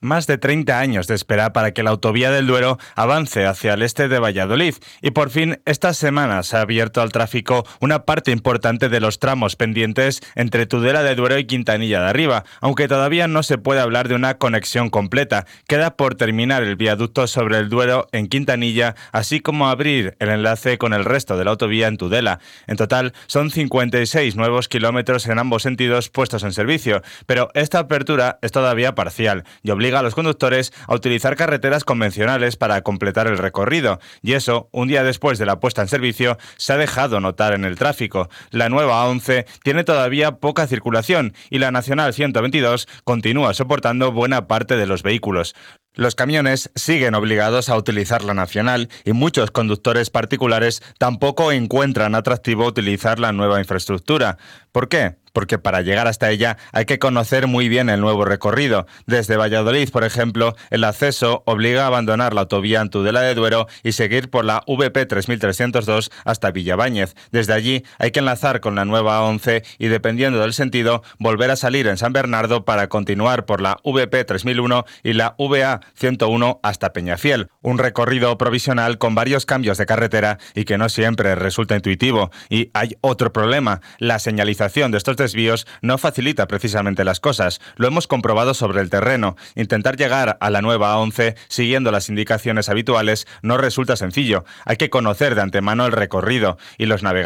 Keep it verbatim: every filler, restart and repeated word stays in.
Más de treinta años de espera para que la autovía del Duero avance hacia el este de Valladolid y por fin esta semana se ha abierto al tráfico una parte importante de los tramos pendientes entre Tudela de Duero y Quintanilla de Arriba, aunque todavía no se puede hablar de una conexión completa. Queda por terminar el viaducto sobre el Duero en Quintanilla, así como abrir el enlace con el resto de la autovía en Tudela. En total son cincuenta y seis nuevos kilómetros en ambos sentidos puestos en servicio, pero esta apertura es todavía parcial y obliga a los conductores a utilizar carreteras convencionales para completar el recorrido, y eso, un día después de la puesta en servicio, se ha dejado notar en el tráfico. La nueva A once tiene todavía poca circulación y la Nacional ciento veintidós continúa soportando buena parte de los vehículos. Los camiones siguen obligados a utilizar la nacional y muchos conductores particulares tampoco encuentran atractivo utilizar la nueva infraestructura. ¿Por qué? Porque para llegar hasta ella hay que conocer muy bien el nuevo recorrido. Desde Valladolid, por ejemplo, el acceso obliga a abandonar la autovía en Tudela de Duero y seguir por la V P tres mil trescientos dos hasta Villaváñez. Desde allí hay que enlazar con la nueva A once y, dependiendo del sentido, volver a salir en San Bernardo para continuar por la V P tres mil uno y la V A ciento uno hasta Peñafiel. Un recorrido provisional con varios cambios de carretera y que no siempre resulta intuitivo. Y hay otro problema: la señalización de estos desvíos no facilita precisamente las cosas. Lo hemos comprobado sobre el terreno. Intentar llegar a la nueva A once siguiendo las indicaciones habituales no resulta sencillo. Hay que conocer de antemano el recorrido y los navegadores